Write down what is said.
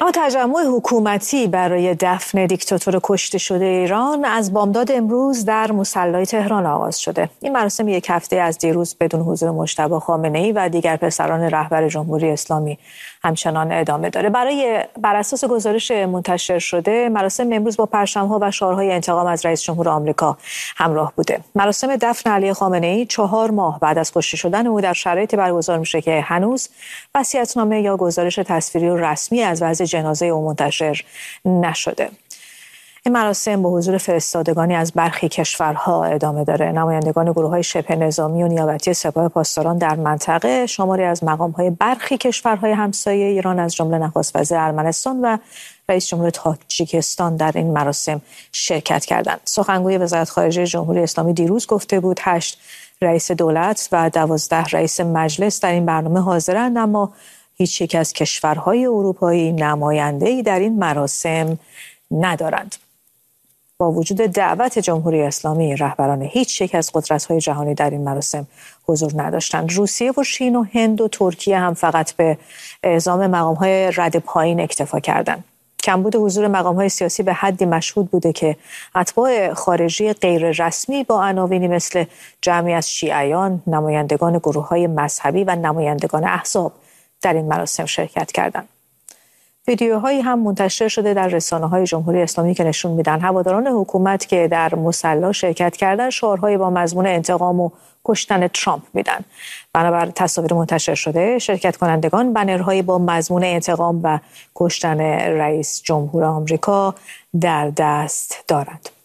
اما تجمع حکومتی برای دفن دیکتاتور کشته شده ایران از بامداد امروز در مصلی تهران آغاز شده. این مراسم یک هفته از دیروز بدون حضور مجتبی خامنه‌ای و دیگر پسران رهبر جمهوری اسلامی همچنان ادامه داره. بر اساس گزارش منتشر شده، مراسم امروز با پرچم‌ها و شعارهای انتقام از رئیس جمهور آمریکا همراه بوده. مراسم دفن علی خامنه‌ای 4 ماه بعد از کشته شدن او در شرایطی برگزار میشه که هنوز وصیت‌نامه یا گزارش تصویری و رسمی از وضع جنازه او منتشر نشده. این مراسم با حضور فرستادگانی از برخی کشورها ادامه داره. نمایندگان گروه‌های شبه نظامی و نیابتی سپاه پاسداران در منطقه، شماری از مقام‌های برخی کشورهای همسایه ایران از جمله نخست وزیر ارمنستان و رئیس جمهور تاجیکستان در این مراسم شرکت کردند. سخنگوی وزارت خارجه جمهوری اسلامی دیروز گفته بود 8 رئیس دولت و 12 رئیس مجلس در این برنامه حاضرند، اما هیچ یک از کشورهای اروپایی نماینده‌ای در این مراسم ندارند. با وجود دعوت جمهوری اسلامی، رهبران هیچ یک از قدرت‌های جهانی در این مراسم حضور نداشتند. روسیه و چین و هند و ترکیه هم فقط به اعزام مقام‌های رد پایین اکتفا کردند. کمبود حضور مقام‌های سیاسی به حدی مشهود بوده که اتباع خارجی غیر رسمی با عناوینی مثل جمعی از شیعیان، نمایندگان گروه‌های مذهبی و نمایندگان احزاب در این مراسم شرکت کردند. ویدیوهایی هم منتشر شده در رسانه‌های جمهوری اسلامی که نشون میدن هواداران حکومت که در مصلی شرکت کردن شعارهای با مضمون انتقام و کشتن ترامپ میدن. بنابر تصاویر منتشر شده، شرکت کنندگان بنرهایی با مضمون انتقام و کشتن رئیس جمهور آمریکا در دست دارند.